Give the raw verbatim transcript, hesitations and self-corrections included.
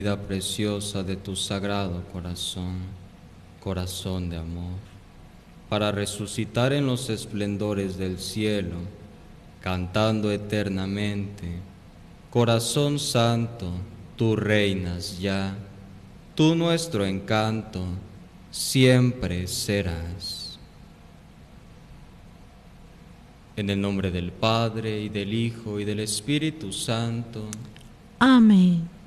vida preciosa de tu sagrado corazón, corazón de amor, para resucitar en los esplendores del cielo, cantando eternamente, corazón santo, tú reinas ya, tú nuestro encanto, siempre serás. En el nombre del Padre, y del Hijo, y del Espíritu Santo. Amén.